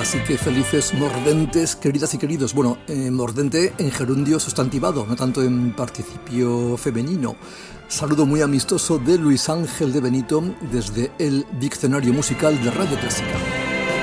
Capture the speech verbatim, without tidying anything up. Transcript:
Así que felices mordentes, queridas y queridos. Bueno, eh, mordente en gerundio sustantivado, no tanto en participio femenino. Saludo muy amistoso de Luis Ángel de Benito desde el Diccionario Musical de Radio Clásica.